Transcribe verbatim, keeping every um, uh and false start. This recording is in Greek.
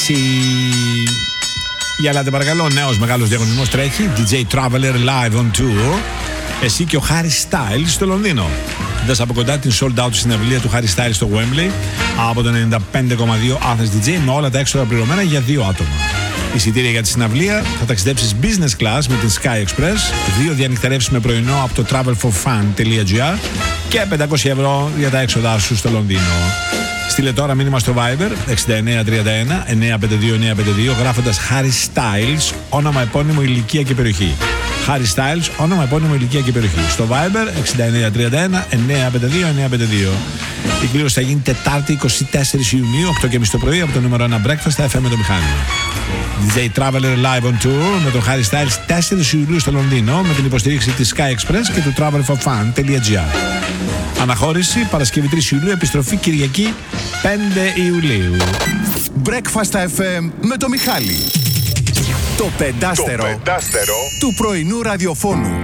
έτσι. Για ελάτε παρακαλώ, νέος μεγάλος διαγωνισμός τρέχει. ντι τζέι Traveler Live on Tour. Εσύ και ο Harry Styles στο Λονδίνο. Δες από κοντά την sold out συναυλία του Harry Styles στο Wembley από το ενενήντα πέντε κόμμα δύο Athens ντι τζέι με όλα τα έξοδα πληρωμένα για δύο άτομα. Εισιτήρια για τη συναυλία, θα ταξιδέψεις business class με την Sky Express, δύο διανυκτερεύσεις με πρωινό από το travel for fun τελεία τζι άρ και πεντακόσια ευρώ για τα έξοδά σου στο Λονδίνο. Στείλε τώρα μήνυμα στο Viber εξήντα εννέα τριάντα ένα εννιακόσια πενήντα δύο εννιακόσια πενήντα δύο γράφοντας Harry Styles, όνομα, επώνυμο, ηλικία και περιοχή. Harry Styles, όνομα, επώνυμο, ηλικία και περιοχή. Στο Viber εξήντα εννέα τριάντα ένα εννιακόσια πενήντα δύο εννιακόσια πενήντα δύο. Η κλήρωση θα γίνει Τετάρτη εικοστή τέταρτη Ιουνίου, οκτώ και τριάντα το πρωί από το νούμερο ένα Breakfast στα εφ εμ με το Μιχάλη. ντι τζέι Traveler Live on Tour με τον Harry Styles τέσσερις Ιουλίου στο Λονδίνο με την υποστήριξη της Sky Express και του travel for fun τελεία τζι άρ. Αναχώρηση Παρασκευή τρεις Ιουλίου, επιστροφή Κυριακή πέντε Ιουλίου. Breakfast στα εφ εμ με το Μιχάλη. Το πεντάστερο, το πεντάστερο του πρωινού ραδιοφώνου.